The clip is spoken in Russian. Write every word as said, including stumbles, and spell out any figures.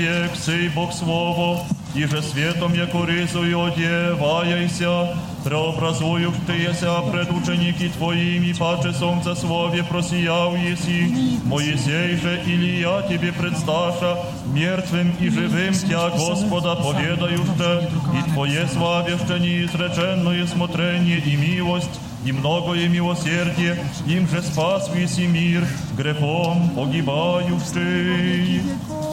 Як сей Бог Слово, и же светом яко ризою одеваяйся, преобразующийся пред ученики Твоими, паче солнце Слове просиял еси. Моисей же Илия Тебе предсташа, мертвым и живым Тя, Господа, поведающа, и Твое славяще неизреченное смотрение и милость, и многое милосердие, им же спас весь мир, грехом погибающий.